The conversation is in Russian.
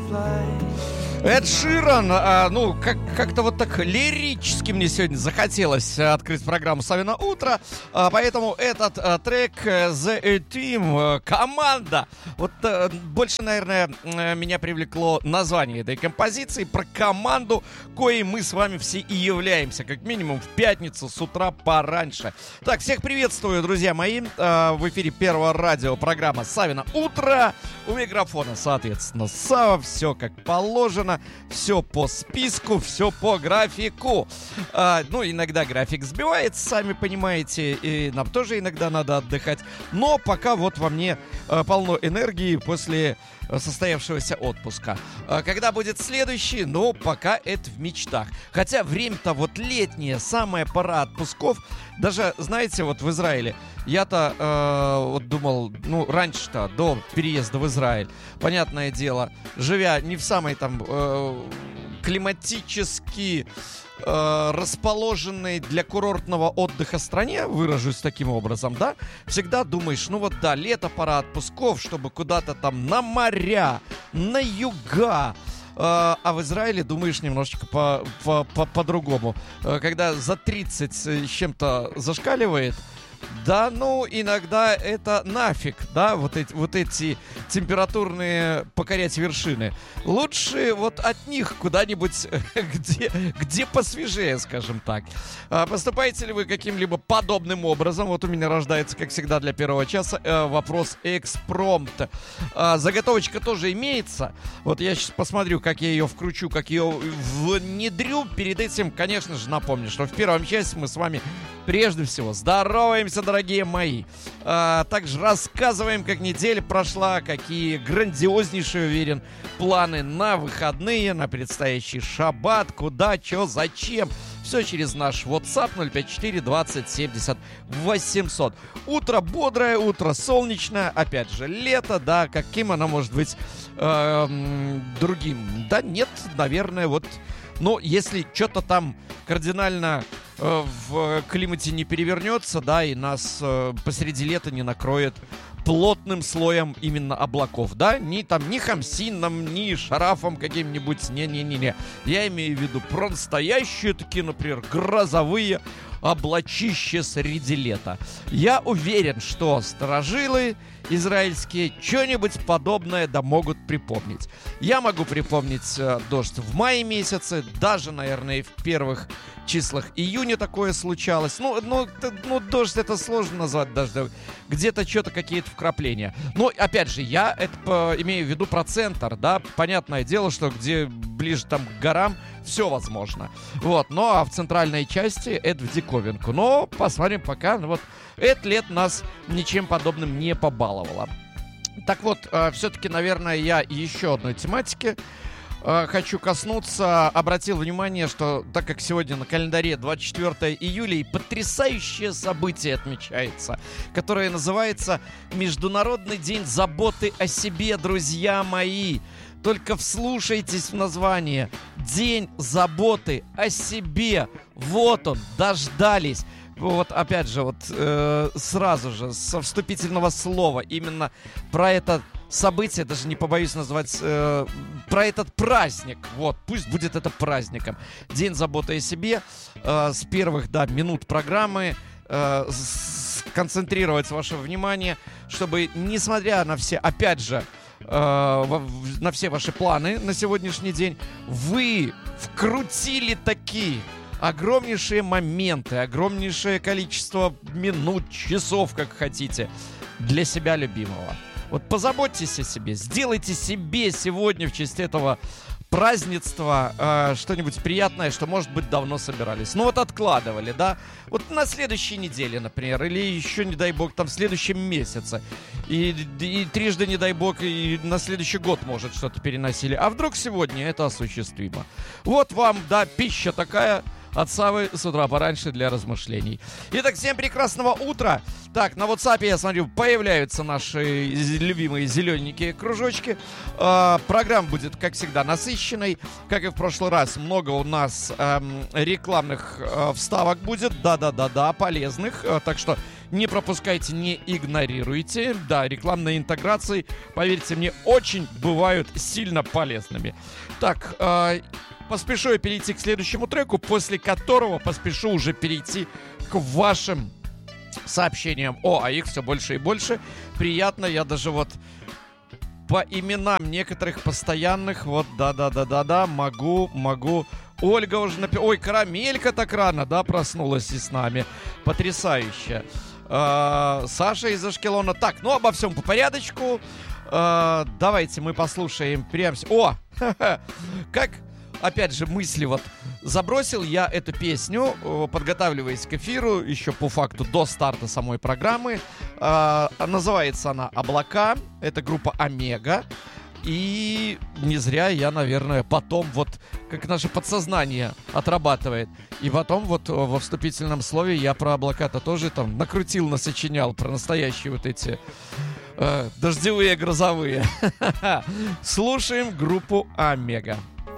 Эд Ширан, ну, как-то вот так лирически мне сегодня захотелось открыть программу «Савино утро», поэтому этот трек «The A-Team», команда, вот больше, наверное, меня привлекло название этой композиции про команду, коей мы с вами все и являемся, как минимум в пятницу с утра пораньше. Так, всех приветствую, друзья мои, в эфире Первого радио, программа «Савино утро», у микрофона, соответственно, Сава, все как положено. Все по списку, все по графику. Ну, иногда график сбивается, сами понимаете, и нам тоже иногда надо отдыхать. Но пока вот во мне полно энергии после состоявшегося отпуска. Когда будет следующий? Ну, пока это в мечтах. Хотя время-то вот летнее, самая пора отпусков. Даже, знаете, вот в Израиле я-то вот думал, ну, раньше-то, до переезда в Израиль, понятное дело, живя не в самой там климатически расположенной для курортного отдыха стране, выражусь таким образом, да, всегда думаешь, ну вот да, лето, пора отпусков, чтобы куда-то там на моря, на юга. А в Израиле думаешь немножечко по-другому. Когда за 30 с чем-то зашкаливает, да, ну, иногда это нафиг, да, вот эти температурные покорять вершины. Лучше вот от них куда-нибудь, где посвежее, скажем так. Поступаете ли вы каким-либо подобным образом? Вот у меня рождается, как всегда, для первого часа вопрос экспромт. Заготовочка тоже имеется. Вот я сейчас посмотрю, как я ее вкручу, как ее внедрю. Перед этим, конечно же, напомню, что в первом часе мы с вами прежде всего здороваемся, дорогие мои. Также рассказываем, как неделя прошла, какие грандиознейшие, уверен, планы на выходные, на предстоящий шаббат, куда, что, зачем. Все через наш WhatsApp 054 20 70 800. Утро бодрое, утро солнечное, опять же, лето, да, каким оно может быть другим? Да нет, наверное, вот, ну, если что-то там кардинально в климате не перевернется, да, и нас посреди лета не накроет плотным слоем именно облаков, да, ни хамсином, ни шарафом каким-нибудь, не-не-не-не. Я имею в виду про настоящие такие, например, грозовые облачища среди лета. Я уверен, что старожилы израильские что-нибудь подобное да могут припомнить. Я могу припомнить дождь в мае месяце, даже, наверное, и в первых числах июня такое случалось. Ну, дождь это сложно назвать дождем. Где-то что-то, какие-то вкрапления. Но, опять же, я это имею в виду про центр, да. Понятное дело, что где ближе там к горам, все возможно. Вот, ну, а в центральной части это в диковинку. Но посмотрим пока. Вот, это лет нас ничем подобным не побаловало. Так вот, все-таки, наверное, я еще одной тематики хочу коснуться. Обратил внимание, что так как сегодня на календаре 24 июля и потрясающее событие отмечается, которое называется Международный день заботы о себе, друзья мои. Только вслушайтесь в название. День заботы о себе. Вот он, дождались. Вот опять же, вот сразу же со вступительного слова именно про это событие, даже не побоюсь назвать, про этот праздник. Вот, пусть будет это праздником. День заботы о себе. С первых, да, минут программы сконцентрировать ваше внимание, чтобы, несмотря на все, опять же, на все ваши планы на сегодняшний день, вы вкрутили такие огромнейшие моменты, огромнейшее количество минут, часов, как хотите, для себя любимого. Вот позаботьтесь о себе, сделайте себе сегодня в честь этого празднества что-нибудь приятное, что, может быть, давно собирались. Ну вот откладывали, да? Вот на следующей неделе, например, или еще, не дай бог, там в следующем месяце. И трижды, не дай бог, и на следующий год, может, что-то переносили. А вдруг сегодня это осуществимо? Вот вам, да, пища такая от Савы с утра пораньше для размышлений. Итак, всем прекрасного утра. Так, на WhatsApp, я смотрю, появляются наши любимые зелененькие кружочки. Программа будет, как всегда, насыщенной. Как и в прошлый раз, много у нас рекламных вставок будет. Да-да-да-да, полезных. Так что Не пропускайте, не игнорируйте. Да, рекламные интеграции, поверьте мне, очень бывают сильно полезными. Так, поспешу я перейти к следующему треку, после которого поспешу уже перейти к вашим сообщениям. А их все больше и больше. Приятно, я даже вот по именам некоторых постоянных, вот, да, могу. Ольга уже Ой, Карамелька так рано, да, проснулась и с нами. Потрясающе. Саша из Ашкелона. Так, ну обо всем по порядочку. Давайте мы послушаем прям... Как... Опять же, мысли вот забросил я эту песню, подготавливаясь к эфиру, еще по факту до старта самой программы. Называется она «Облака». Это группа «Омега». И не зря я, наверное, потом вот, как наше подсознание отрабатывает. И потом вот во вступительном слове я про облака-то тоже там накрутил, насочинял про настоящие вот эти... дождевые, грозовые. Слушаем группу «Омега».